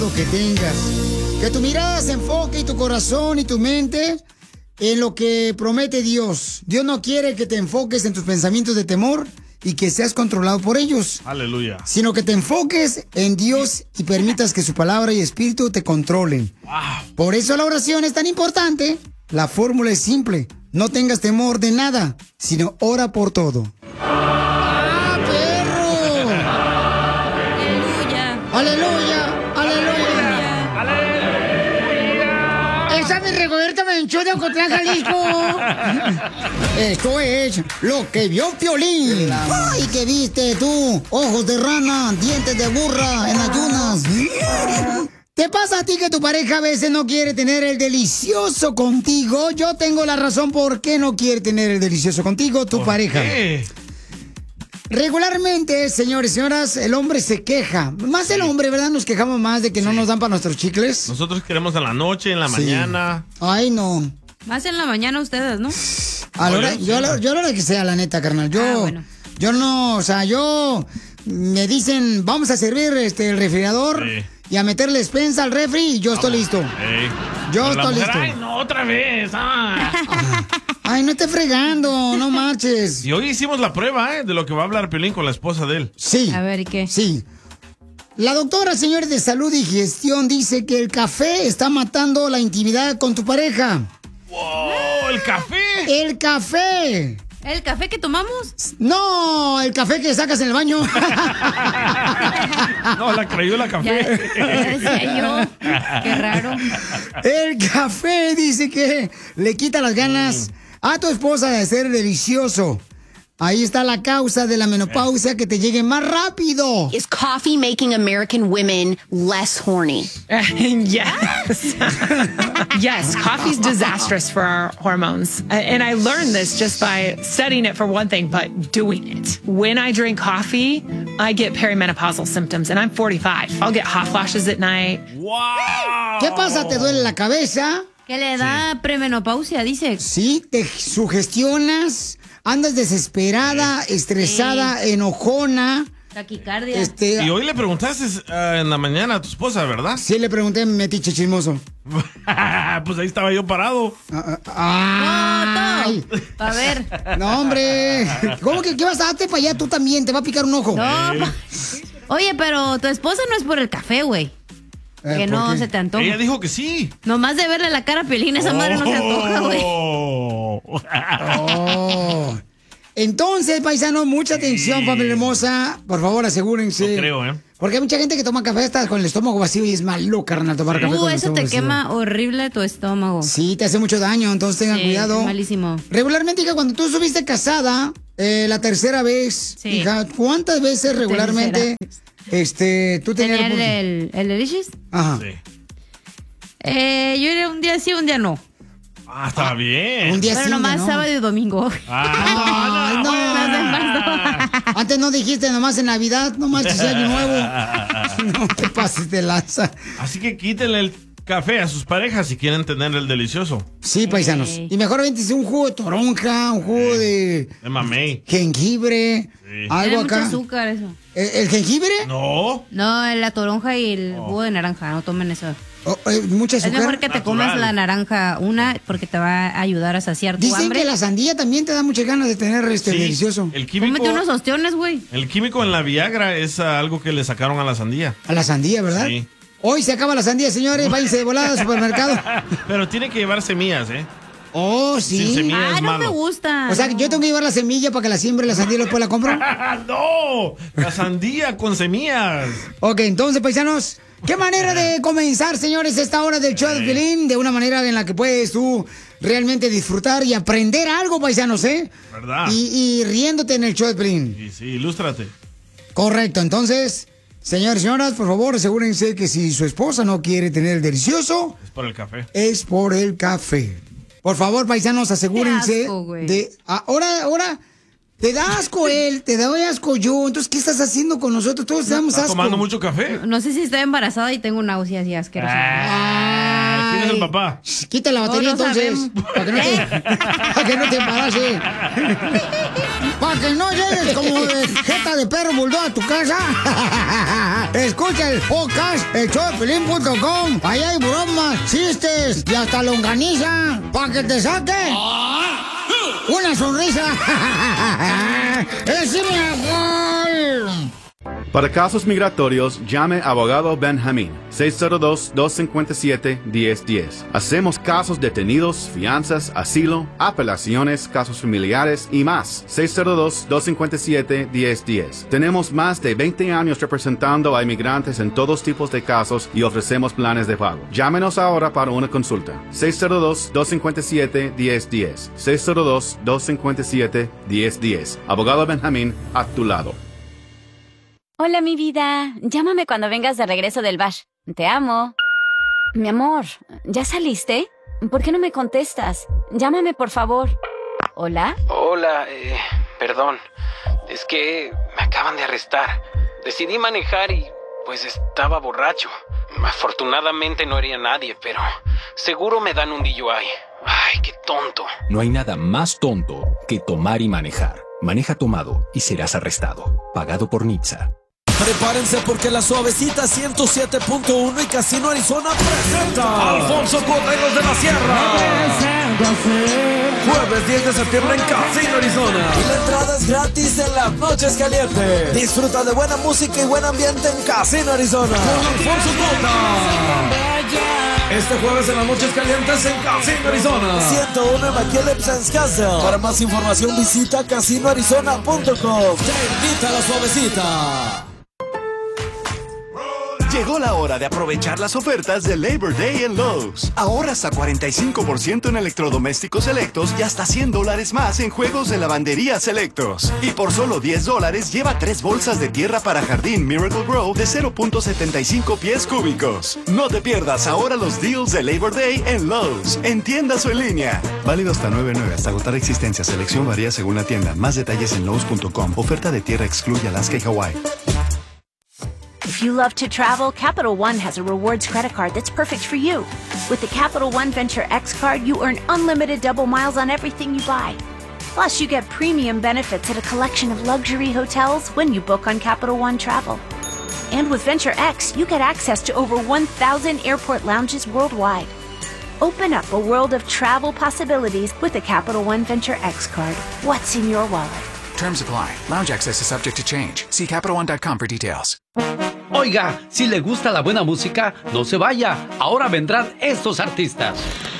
que tengas. Que tu mirada se enfoque y tu corazón y tu mente en lo que promete Dios. Dios no quiere que te enfoques en tus pensamientos de temor y que seas controlado por ellos. Aleluya. Sino que te enfoques en Dios y permitas que su palabra y espíritu te controlen. Wow. Por eso la oración es tan importante. La fórmula es simple. No tengas temor de nada, sino ora por todo. ¡Ah, perro! ¡Aleluya! ¡Aleluya! ¡Aleluya! ¡Esa es Rigoberta Menchú de Ocotlán, Jalisco! Esto es lo que vio Piolín. ¡Ay, qué viste tú! Ojos de rana, dientes de burra en ayunas. ¿Te pasa a ti que tu pareja a veces no quiere tener el delicioso contigo? Yo tengo la razón por qué no quiere tener el delicioso contigo, tu pareja. ¿Qué? Regularmente, señores y señoras, el hombre se queja. Más el hombre, ¿verdad? Nos quejamos más de que no nos dan para nuestros chicles. Nosotros queremos en la noche, en la mañana. Ay, no. Más en la mañana ustedes, ¿no? A la hora, yo a la hora que sea, la neta, carnal. Yo no, o sea, me dicen, vamos a servir el refrigerador y a meterle despensa al refri y yo estoy listo. Yo estoy listo. Ay, no, otra vez. Ay, no estés fregando, no marches. Y hoy hicimos la prueba, de lo que va a hablar Piolín con la esposa de él. Sí. A ver, ¿y qué? Sí. La doctora, señores de salud y gestión, dice que el café está matando la intimidad con tu pareja. ¡Wow! ¿El café? ¡El café! ¿El café que tomamos? No, el café que sacas en el baño. No, la crayola café. Ya decía yo. Qué raro. El café dice que le quita las ganas a tu esposa de hacer delicioso. Ahí está la causa de la menopausia, que te llegue más rápido. Is coffee making American women less horny? Yes. Yes, coffee's disastrous for our hormones. And I learned this just by studying it for one thing, but doing it. When I drink coffee, I get perimenopausal symptoms, and I'm 45. I'll get hot flashes at night. ¡Wow! ¿Qué pasa? ¿Te duele la cabeza? ¿Qué le da premenopausia, dice? Sí, te sugestionas, andas desesperada, estresada, enojona. Taquicardia. Y hoy le preguntaste en la mañana a tu esposa, ¿verdad? Sí, le pregunté, metiche chismoso. Pues ahí estaba yo parado. ¡Ay! A ver. No, hombre. ¿Cómo que qué vas a darte para allá? Tú también, te va a picar un ojo. No. Oye, pero tu esposa no es por el café, güey. Que no se te antoja. Ella dijo que sí. Nomás de verle la cara a Piolín, esa madre no se antoja, güey. Oh. Entonces, paisano, mucha atención, familia hermosa. Por favor, asegúrense. No creo, Porque hay mucha gente que toma café hasta con el estómago vacío y es malo, carnal, tomar café con el Eso estómago te vacío. quema horrible tu estómago. Sí, te hace mucho daño, entonces tengan cuidado. Es malísimo. Regularmente, hija, cuando tú estuviste casada, la tercera vez, hija, ¿cuántas veces regularmente tú tenías el Delicious? Ajá. Sí. Yo era un día sí, un día no. Ah, está bien. Un día Pero sí, nomás no. sábado y domingo. Ay, no. Antes no dijiste nomás en Navidad, no manches, año nuevo. No te pases de lanza. Así que quítenle el café a sus parejas si quieren tener el delicioso. Sí, paisanos. Y mejor véntese un jugo de toronja, un jugo de mamey. Jengibre, algo Tiene acá. mucho azúcar eso. ¿El jengibre? No. No, la toronja y el jugo de naranja, no tomen eso. Mucha azúcar. Es mejor que te comas la naranja porque te va a ayudar a saciar tu Dicen hambre. que la sandía también te da muchas ganas de tener Sí, delicioso. El químico, Cómete unos ostiones, güey. el químico en la Viagra es algo que le sacaron a la sandía. A la sandía, ¿verdad? Sí. Hoy se acaba la sandía, señores. Váyanse de volada al supermercado. Pero tiene que llevar semillas, Oh, sí. Sin semilla es no malo. me gusta. O sea, yo tengo que llevar la semilla para que la siembre la sandía y después la compro. ¡No! La sandía con semillas. Ok, entonces, paisanos, ¿qué manera de comenzar, señores, esta hora del show de Piolín? De una manera en la que puedes tú realmente disfrutar y aprender algo, paisanos, ¿Verdad? Y riéndote en el show de Piolín. Y sí, ilústrate. Correcto, entonces, señores y señoras, por favor, asegúrense que si su esposa no quiere tener el delicioso, Es por el café. es por el café. Por favor, paisanos, asegúrense Qué asco, güey. de... Ahora, te da asco él, te doy asco yo. Entonces, ¿qué estás haciendo con nosotros? Todos te damos ¿Estás asco. tomando mucho café? No sé si estoy embarazada y tengo náuseas y asquerosa. ¿Quién es el papá? Quita la batería No lo entonces. sabemos. Para que no te embarace. Para que no llegues como de jeta de perro bulldog a tu casa. Escucha el podcast, elshowdepiolín.com. Allá hay bromas, chistes y hasta longaniza. Para que te saque una sonrisa. ¡Échame alcohol! Para casos migratorios, llame a Abogado Benjamín, 602-257-1010. Hacemos casos detenidos, fianzas, asilo, apelaciones, casos familiares y más. 602-257-1010. Tenemos más de 20 años representando a inmigrantes en todos tipos de casos y ofrecemos planes de pago. Llámenos ahora para una consulta. 602-257-1010. 602-257-1010. Abogado Benjamín, a tu lado. Hola, mi vida. Llámame cuando vengas de regreso del bash. Te amo. Mi amor, ¿ya saliste? ¿Por qué no me contestas? Llámame, por favor. ¿Hola? Hola, perdón. Es que me acaban de arrestar. Decidí manejar y, pues, estaba borracho. Afortunadamente no hería a nadie, pero seguro me dan un DUI. Ay, qué tonto. No hay nada más tonto que tomar y manejar. Maneja tomado y serás arrestado. Pagado por NHTSA. Prepárense porque la Suavecita 107.1 y Casino Arizona presenta Alfonso Correos de la Sierra. Jueves 10 de septiembre en Casino Arizona. Y la entrada es gratis en las noches calientes. Disfruta de buena música y buen ambiente en Casino Arizona. Con Alfonso Cota. Este jueves en las noches calientes en Casino Arizona. 101 en McKillop Sands Castle. Para más información visita casinoarizona.com. Te invita a la Suavecita. Llegó la hora de aprovechar las ofertas de Labor Day en Lowe's. Ahorra hasta 45% en electrodomésticos selectos y hasta $100 más en juegos de lavandería selectos. Y por solo $10 lleva 3 bolsas de tierra para jardín Miracle Grow de 0.75 pies cúbicos. No te pierdas ahora los deals de Labor Day en Lowe's, en tiendas o en línea. Válido hasta 9/9 hasta agotar existencia. Selección varía según la tienda. Más detalles en Lowe's.com. Oferta de tierra excluye Alaska y Hawái. If you love to travel, Capital One has a rewards credit card that's perfect for you. With the Capital One Venture X card, you earn unlimited double miles on everything you buy. Plus, you get premium benefits at a collection of luxury hotels when you book on Capital One Travel. And with Venture X, you get access to over 1,000 airport lounges worldwide. Open up a world of travel possibilities with the Capital One Venture X card. What's in your wallet? Terms apply. Lounge access is subject to change. See CapitalOne.com for details. Oiga, si le gusta la buena música, no se vaya. Ahora vendrán estos artistas.